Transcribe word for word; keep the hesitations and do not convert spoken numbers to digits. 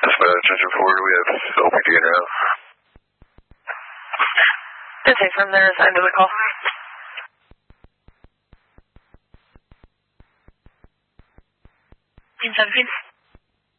Dispatch, engine forward, we have L P D in route. Intake from there, assigned to the call. seventeen.